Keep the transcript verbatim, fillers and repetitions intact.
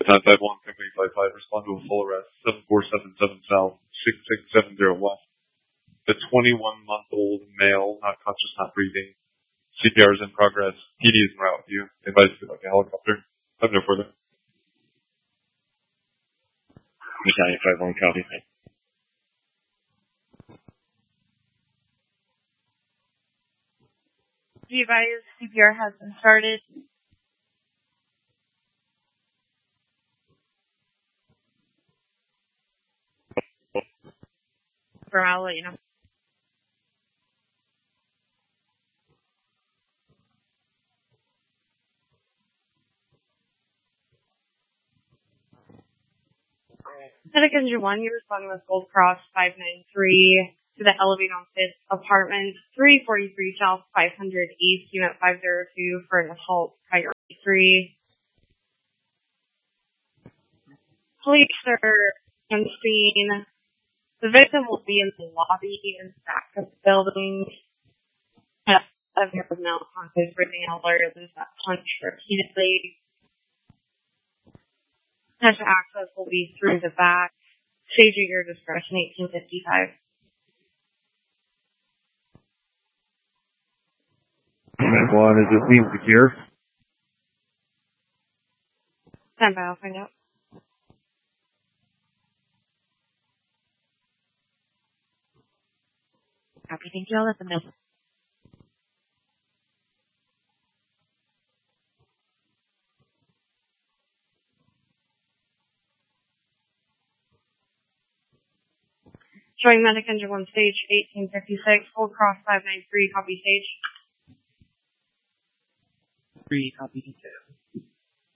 nine five one, company five five, respond to a full arrest, seven four seven seven South, six six seven zero West. The twenty-one month old male, not conscious, not breathing. C P R is in progress. P D is en route with you. Advise to like a helicopter. Have no further. Battalion five one, copy. Be advised, C P R has been started. I'll let you know. Medic Engine one, you're responding with Gold Cross five nine three to the Elevate on fifth Apartment, three forty-three South, five hundred East, Unit five zero two for an assault priority three. Police are on scene. The victim will be in the lobby in the back of the building. I've never known on his breathing out later than that punch repeatedly. Potential access will be through the back. Stage at your discretion, eighteen fifty-five. One, is it being secure? Stand by, I'll find out. Copy, thank you. I'll let them know. Showing Medic Engine one stage, eighteen fifty-six, Gold Cross five nine three, copy stage. Three, copy detail.